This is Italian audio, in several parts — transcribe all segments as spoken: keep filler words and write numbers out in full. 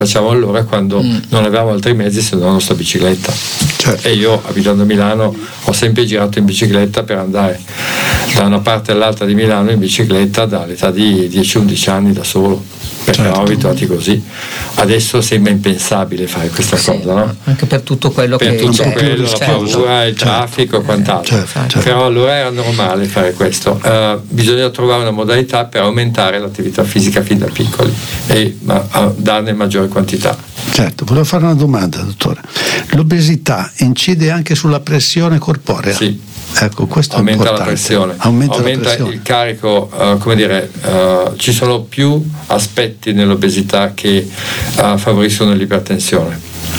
facciamo allora quando mm. non avevamo altri mezzi se non la nostra bicicletta. Certo. E io, abitando a Milano, ho sempre girato in bicicletta per andare da una parte all'altra di Milano in bicicletta dall'età di dieci undici anni da solo, perché certo. eravamo abituati così. Adesso sembra impensabile fare questa sì, cosa, no? Anche per tutto quello per che tutto c'è, quello, certo. la paura, il certo. traffico e quant'altro. Certo, certo. Però allora era normale fare questo. Uh, bisogna trovare una modalità per aumentare l'attività fisica fin da piccoli e ma, uh, darne maggiore quantità. Certo, volevo fare una domanda, dottore. L'obesità incide anche sulla pressione corporea? Sì. Ecco, questo aumenta è la importante. pressione, aumenta, aumenta la pressione. il carico, uh, come dire, uh, ci sono più aspetti nell'obesità che uh, favoriscono l'ipertensione.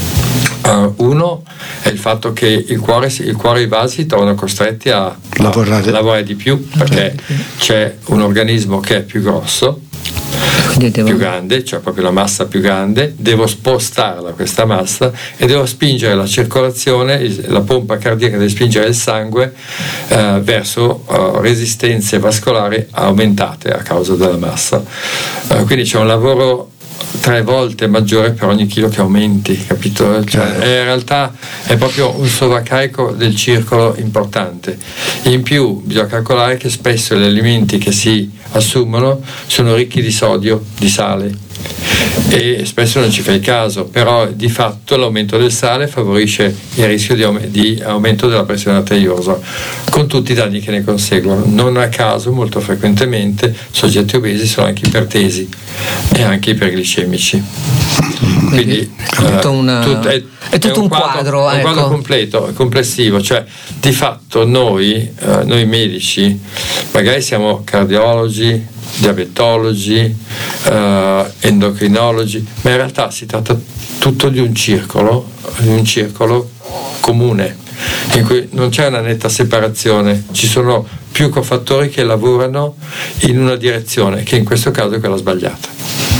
Uh, uno è il fatto che il cuore, il cuore e i vasi si trovano costretti a lavorare, a lavorare di più, perché c'è un organismo che è più grosso, devo... più grande, cioè proprio la massa più grande, devo spostarla questa massa e devo spingere la circolazione, la pompa cardiaca deve spingere il sangue eh, verso uh, resistenze vascolari aumentate a causa della massa. Uh, quindi c'è un lavoro tre volte maggiore per ogni chilo che aumenti, capito? Cioè, è, in realtà è proprio un sovraccarico del circolo importante. In più bisogna calcolare che spesso gli alimenti che si assumono sono ricchi di sodio, di sale, e spesso non ci fai caso, però di fatto l'aumento del sale favorisce il rischio di, aum- di aumento della pressione arteriosa, con tutti i danni che ne conseguono. Non a caso molto frequentemente soggetti obesi sono anche ipertesi e anche iperglicemici. Quindi è tutto, una, uh, tut- è, è tutto è un, un quadro, quadro, un ecco. quadro completo, complessivo, cioè di fatto noi, uh, noi medici magari siamo cardiologi, diabetologi, uh, endocrinologi, ma in realtà si tratta tutto di un circolo, di un circolo comune, in cui non c'è una netta separazione, ci sono più cofattori che lavorano in una direzione, che in questo caso è quella sbagliata.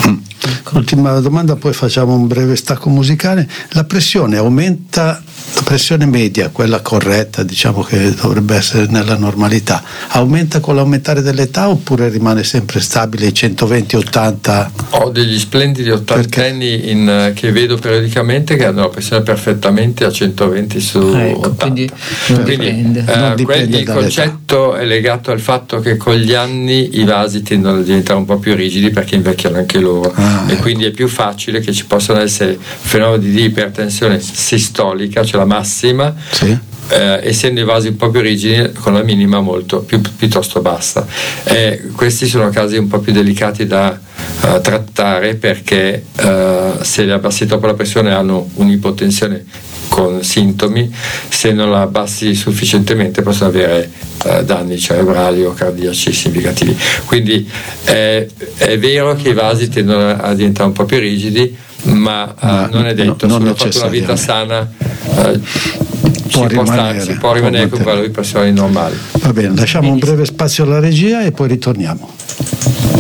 Ultima domanda, poi facciamo un breve stacco musicale. La pressione aumenta, la pressione media, quella corretta, diciamo che dovrebbe essere nella normalità, aumenta con l'aumentare dell'età oppure rimane sempre stabile centoventi ottanta? Ho degli splendidi ottantenni in, che vedo periodicamente che hanno la pressione perfettamente a centoventi su ecco, ottanta. Quindi, non quindi dipende. eh, non dipende quindi il concetto è legato al fatto che con gli anni i vasi tendono a diventare un po' più rigidi perché invecchiano anche loro. Ah, e ecco. quindi è più facile che ci possano essere fenomeni di ipertensione sistolica, cioè la massima, sì. eh, essendo i vasi un po' più rigidi, con la minima molto più, piuttosto bassa. Eh, questi sono casi un po' più delicati da uh, trattare perché uh, se li abbassi troppo la pressione hanno un'ipotensione con sintomi, se non la abbassi sufficientemente possono avere eh, danni cerebrali o cardiaci significativi. Quindi eh, è vero che i vasi tendono a diventare un po' più rigidi, ma eh, Ma non è detto, no, se non uno fa una vita sana eh, può si, può rimanere, stare, si può rimanere può con valori di pressione normali. Va bene, lasciamo un breve spazio alla regia e poi ritorniamo.